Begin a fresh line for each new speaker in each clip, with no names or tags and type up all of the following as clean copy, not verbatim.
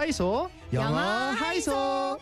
하이소. 영어 하이소.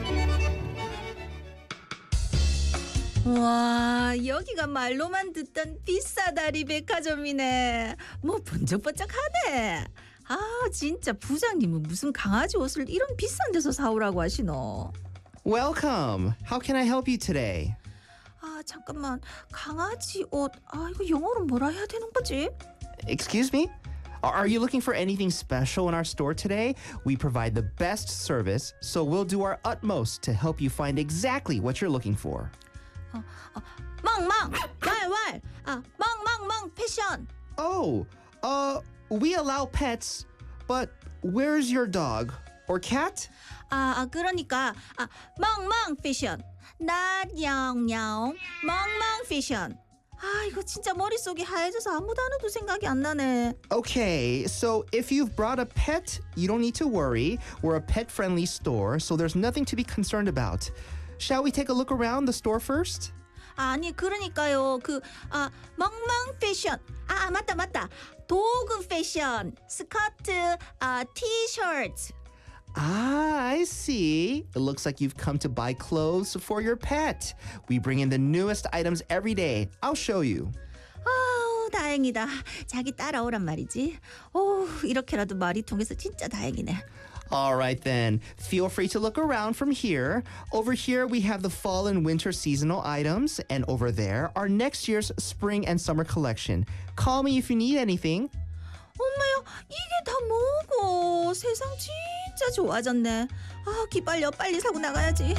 와, 여기가 말로만 듣던 비싸다리 백화점이네. 뭐 번쩍번쩍하네. 아, 진짜 부장님은 무슨 강아지 옷을 이런 비싼 데서 사오라고 하시노?
Welcome. How can I help you today?
아, 잠깐만. 강아지 옷. 아, 이거 영어로 뭐라 해야 되는 거지?
Excuse me? Are you looking for anything special in our store today? We provide the best service, so we'll do our utmost to help you find exactly what you're looking for.
멍멍! 왈왈! 아, 멍멍멍 패션!
Oh, we allow pets, but where's your dog or cat?
그러니까 멍멍 패션. 나냥냥 멍멍 패션. 아, 이거 진짜 머릿속이 하얘져서 아무 단어도 생각이 안 나네.
Okay, so if you've brought a pet, you don't need to worry. We're a pet-friendly store, so there's nothing to be concerned about. Shall we take a look around the store first?
아니, 그러니까요. 멍멍 패션. 맞다. 도구 패션. 스커트, 티셔츠.
I see. It looks like you've come to buy clothes for your pet. We bring in the newest items every day. I'll show you.
아우, 다행이다. 자기 따라오란 말이지. 오, 이렇게라도 말이 통해서 진짜 다행이네.
All right then. Feel free to look around from here. Over here we have the fall and winter seasonal items, and over there are next year's spring and summer collection. Call me if you need anything.
엄마야, 이게 다 뭐고? 세상 진짜 좋아졌네. 아, 기빨려. 빨리 사고 나가야지.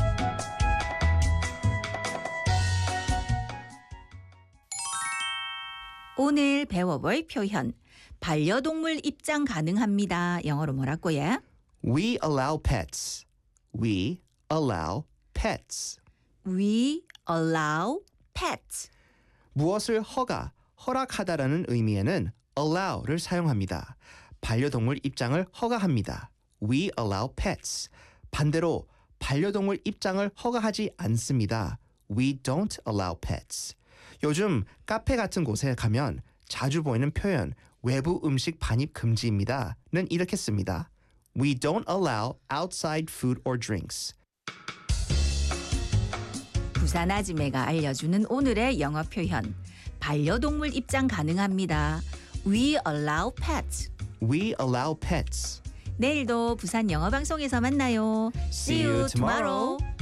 오늘 배워볼 표현. 반려동물 입장 가능합니다. 영어로 뭐라고 해?
We allow pets. We allow pets.
We allow pets.
무엇을 허락하다라는 의미에는 allow를 사용합니다. 반려동물 입장을 허가합니다. We allow pets. 반대로 반려동물 입장을 허가하지 않습니다. We don't allow pets. 요즘 카페 같은 곳에 가면 자주 보이는 표현 외부 음식 반입 금지입니다는 이렇게 씁니다. We don't allow outside food or drinks.
부산 아지매가 알려주는 오늘의 영어 표현. 반려동물 입장 가능합니다. We allow pets.
We allow pets.
내일도 부산 영어 방송에서 만나요.
See you tomorrow.